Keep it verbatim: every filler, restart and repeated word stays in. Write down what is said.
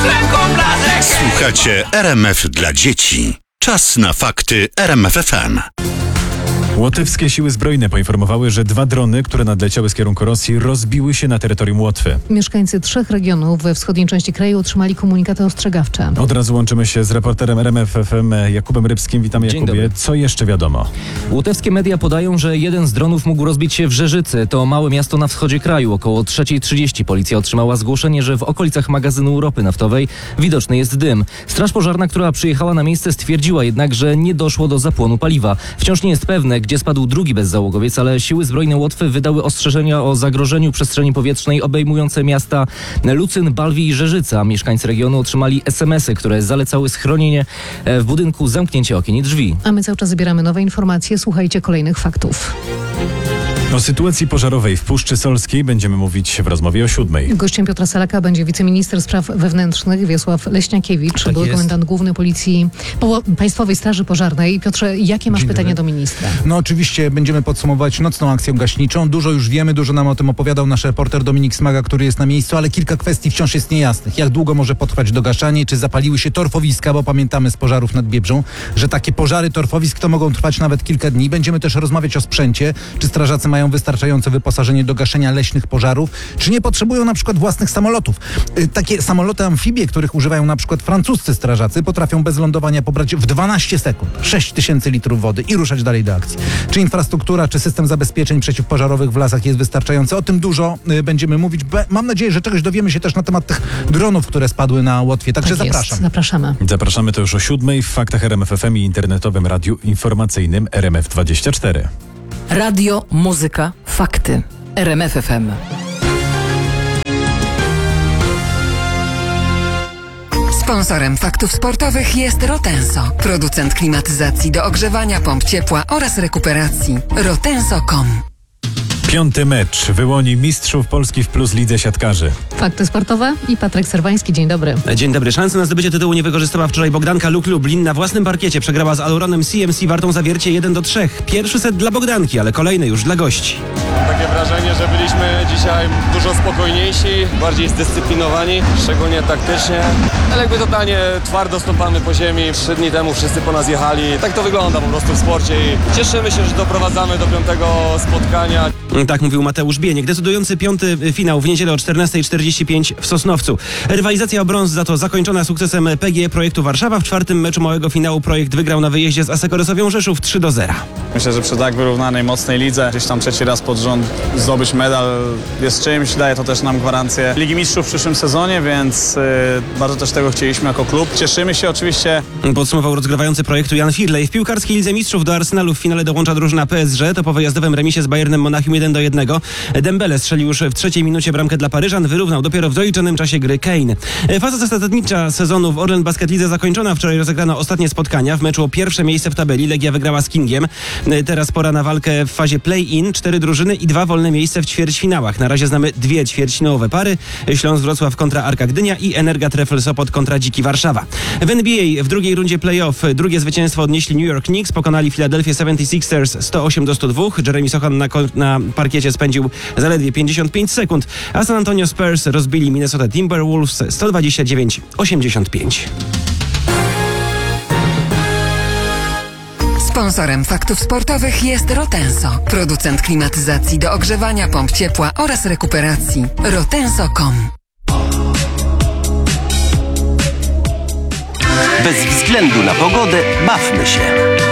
ręką blasek. Słuchacie R M F dla dzieci. Czas na fakty R M F F M. Łotewskie siły zbrojne poinformowały, że dwa drony, które nadleciały z kierunku Rosji, rozbiły się na terytorium Łotwy. Mieszkańcy trzech regionów we wschodniej części kraju otrzymali komunikaty ostrzegawcze. Od razu łączymy się z reporterem R M F F M Jakubem Rybskim. Witamy, Dzień Jakubie. dobry. Co jeszcze wiadomo? Łotewskie media podają, że jeden z dronów mógł rozbić się w Rzeżycy. To małe miasto na wschodzie kraju. Około trzeciej trzydzieści policja otrzymała zgłoszenie, że w okolicach magazynu ropy naftowej widoczny jest dym. Straż pożarna, która przyjechała na miejsce, stwierdziła jednak, że nie doszło do zapłonu paliwa. Wciąż nie jest pewne, gdzie spadł drugi bezzałogowiec, ale siły zbrojne Łotwy wydały ostrzeżenia o zagrożeniu przestrzeni powietrznej obejmujące miasta Lucyn, Balwi i Rzeżyca. Mieszkańcy regionu otrzymali es em esy, które zalecały schronienie w budynku, zamknięcie okien i drzwi. A my cały czas zbieramy nowe informacje. Słuchajcie kolejnych faktów. O sytuacji pożarowej w Puszczy Solskiej będziemy mówić w rozmowie o siódmej. Gościem Piotra Salaka będzie wiceminister spraw wewnętrznych Wiesław Leśniakiewicz, Tak były jest. komendant główny Policji po, Państwowej Straży Pożarnej. Piotrze, jakie masz Dzień pytania dobry. do ministra? No oczywiście będziemy podsumować nocną akcję gaśniczą. Dużo już wiemy, dużo nam o tym opowiadał nasz reporter Dominik Smaga, który jest na miejscu, ale kilka kwestii wciąż jest niejasnych. Jak długo może potrwać dogaszanie? Czy zapaliły się torfowiska? Bo pamiętamy z pożarów nad Biebrzą, że takie pożary torfowisk to mogą trwać nawet kilka dni. Będziemy też rozmawiać o sprzęcie. Czy strażacy mają wystarczające wyposażenie do gaszenia leśnych pożarów? Czy nie potrzebują na przykład własnych samolotów? Y, Takie samoloty amfibie, których używają na przykład francuscy strażacy, potrafią bez lądowania pobrać w dwanaście sekund sześć tysięcy litrów wody i ruszać dalej do akcji. Czy infrastruktura, czy system zabezpieczeń przeciwpożarowych w lasach jest wystarczający? O tym dużo y, będziemy mówić. Be- mam nadzieję, że czegoś dowiemy się też na temat tych dronów, które spadły na Łotwie. Także Tak jest. zapraszam. Zapraszamy. Zapraszamy to już o siódmej w faktach R M F F M i internetowym radiu informacyjnym R M F dwadzieścia cztery. Radio, muzyka, fakty. R M F F M. Sponsorem faktów sportowych jest Rotenso, producent klimatyzacji do ogrzewania, pomp ciepła oraz rekuperacji. rotenso kropka com. Piąty mecz wyłoni mistrzów Polski w Plus Lidze Siatkarzy. Fakty sportowe i Patryk Serwański. Dzień dobry. Dzień dobry. Szansę na zdobycie tytułu nie wykorzystała wczoraj Bogdanka Luk Lublin. Na własnym parkiecie przegrała z Aluronem C M C Wartą Zawiercie jeden do trzech. Pierwszy set dla Bogdanki, ale kolejny już dla gości. Takie wrażenie, że byliśmy dzisiaj dużo spokojniejsi, bardziej zdyscyplinowani, szczególnie taktycznie. Ale jakby totalnie twardo stąpamy po ziemi. Trzy dni temu wszyscy po nas jechali. Tak to wygląda po prostu w sporcie i cieszymy się, że doprowadzamy do piątego spotkania. Tak mówił Mateusz Bieniek. Decydujący piąty finał w niedzielę o czternasta czterdzieści pięć w Sosnowcu. Rywalizacja o brąz za to zakończona sukcesem P G E Projektu Warszawa. W czwartym meczu małego finału Projekt wygrał na wyjeździe z Asekoresowią Rzeszów trzy do zera. Myślę, że przy tak wyrównanej, mocnej lidze gdzieś tam trzeci raz pod rząd zdobyć medal jest czymś, daje to też nam gwarancję Ligi Mistrzów w przyszłym sezonie, więc yy, bardzo też tego chcieliśmy jako klub. Cieszymy się oczywiście. Podsumował rozgrywający projektu Jan Firlej. W piłkarskiej Lidze Mistrzów do Arsenalu w finale dołącza drużyna P S G. To po wyjazdowym remisie z Bayernem Monachium jeden do jednego. Dembele strzelił już w trzeciej minucie bramkę dla Paryżan, wyrównał dopiero w doliczonym czasie gry Kane. Faza zasadnicza sezonu w Orlen Basket Lidze zakończona. Wczoraj rozegrano ostatnie spotkania. W meczu o pierwsze miejsce w tabeli Legia wygrała z Kingiem. Teraz pora na walkę w fazie play-in. Cztery drużyny i dwa wolne miejsca w ćwierćfinałach. Na razie znamy dwie ćwierćfinałowe pary. Śląsk Wrocław kontra Arka Gdynia i Energa Trefl Sopot kontra Dziki Warszawa. W N B A w drugiej rundzie play-off drugie zwycięstwo odnieśli New York Knicks. Pokonali Philadelphia seventy-sixers sto osiem do stu dwóch. Jeremy Sochan na, na parkiecie spędził zaledwie pięćdziesiąt pięć sekund, a San Antonio Spurs rozbili Minnesota Timberwolves sto dwadzieścia dziewięć do osiemdziesięciu pięciu. Sponsorem faktów sportowych jest Rotenso, producent klimatyzacji do ogrzewania, pomp ciepła oraz rekuperacji. rotenso kropka com. Bez względu na pogodę bawmy się.